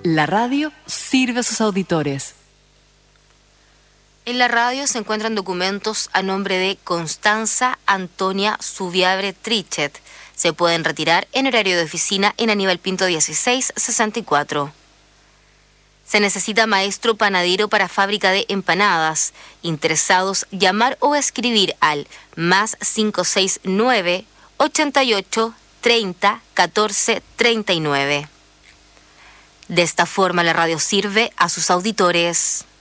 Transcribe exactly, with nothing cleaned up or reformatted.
La radio sirve a sus auditores. En la radio se encuentran documentos a nombre de Constanza Antonia Subiabre Trichet. Se pueden retirar en horario de oficina en Aníbal Pinto dieciséis sesenta y cuatro. Se necesita maestro panadero para fábrica de empanadas. Interesados, llamar o escribir al más cinco seis nueve, ochenta y ocho, treinta, catorce, treinta y nueve. De esta forma la radio sirve a sus auditores.